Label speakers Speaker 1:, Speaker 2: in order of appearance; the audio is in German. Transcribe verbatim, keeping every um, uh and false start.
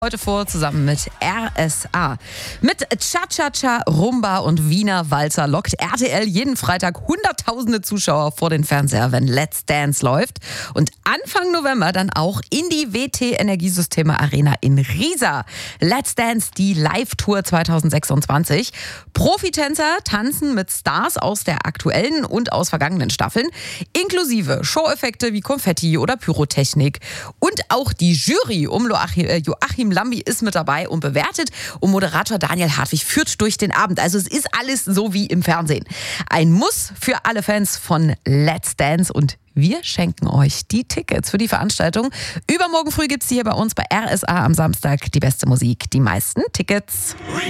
Speaker 1: Heute vor, zusammen mit R S A. Mit Cha-Cha-Cha, Rumba und Wiener Walzer lockt R T L jeden Freitag hunderttausende Zuschauer vor den Fernseher, wenn Let's Dance läuft. Und Anfang November dann auch in die W T Energiesysteme Arena in Riesa. Let's Dance, die Live-Tour zwanzig sechsundzwanzig. Profitänzer tanzen mit Stars aus der aktuellen und aus vergangenen Staffeln, inklusive Show-Effekte wie Konfetti oder Pyrotechnik. Und auch die Jury um Joachim, äh, Joachim Lambi ist mit dabei und bewertet und Moderator Daniel Hartwig führt durch den Abend. Also es ist alles so wie im Fernsehen. Ein Muss für alle Fans von Let's Dance und wir schenken euch die Tickets für die Veranstaltung. Übermorgen früh gibt es hier bei uns bei R S A am Samstag die beste Musik, die meisten Tickets.